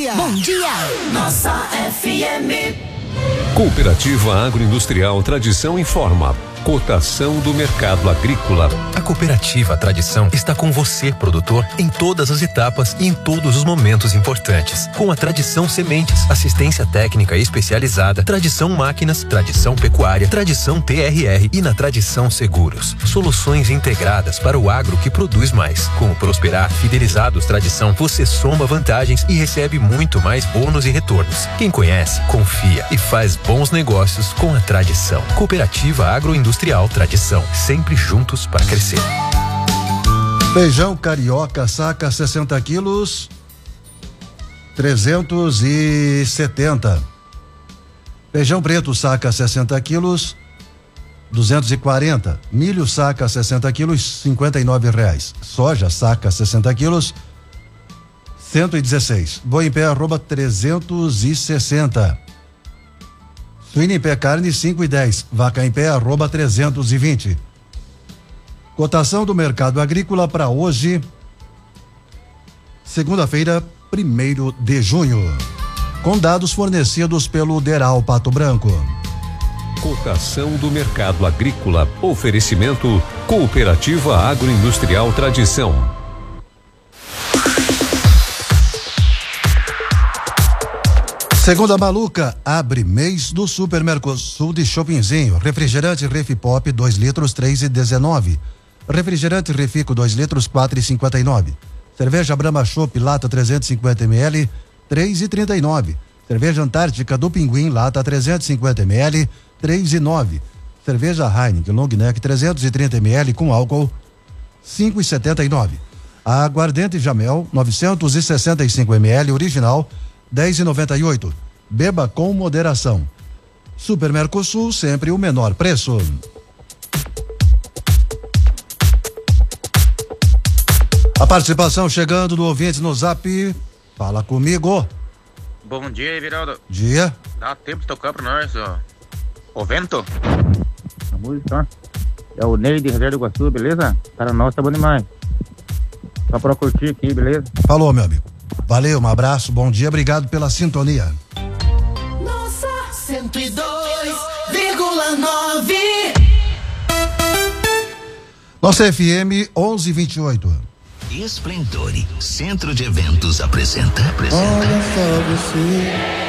dia. Bom dia. Nossa FM. Cooperativa Agroindustrial Tradição informa. Cotação do mercado agrícola. A Cooperativa Tradição está com você, produtor, em todas as etapas e em todos os momentos importantes. Com a Tradição Sementes, assistência técnica especializada, Tradição Máquinas, Tradição Pecuária, Tradição TRR e na Tradição Seguros. Soluções integradas para o agro que produz mais. Com o Prosperar Fidelizados Tradição, você soma vantagens e recebe muito mais bônus e retornos. Quem conhece, confia e faz bons negócios com a Tradição. Cooperativa Agroindustrial Tradição, sempre juntos para crescer. Feijão carioca, saca 60 quilos, 370. Feijão preto, saca 60 quilos, 240. Milho, saca 60 quilos, R$59. Soja, saca 60 quilos, 116. Boi em pé, arroba 360. Suíno em pé, carne 5,10. Vaca em pé, arroba 320. Cotação do mercado agrícola para hoje, segunda-feira, 1º de junho. Com dados fornecidos pelo Deral Pato Branco. Cotação do mercado agrícola. Oferecimento Cooperativa Agroindustrial Tradição. Segunda Maluca, abre mês do Super Mercosul de Shoppingzinho. Refrigerante Refipop 2 litros, 3,19. Refrigerante Refico 2 litros, 4,59. Cerveja Brahma Chopp lata 350 ml, 3,39. Cerveja Antártica do Pinguim lata 350 ml, 3,09. Cerveja Heineken Long Neck 330 ml com álcool, 5,79. Aguardente Jamel 965 ml original, 10,98. Beba com moderação. Super Mercosul, sempre o menor preço. A participação chegando do ouvinte no Zap. Fala comigo. Bom dia, Everaldo. Dia. Dá tempo de tocar pra nós, ó. O Vento. A música, ó. É o Ney de Reserva do Iguaçu, beleza? Para nós tá bom demais. Só pra curtir aqui, beleza? Falou, meu amigo. Valeu, um abraço, bom dia, obrigado pela sintonia. Nossa 102,9. Nossa FM 1128. Esplendore Centro de Eventos apresenta. Olha só você.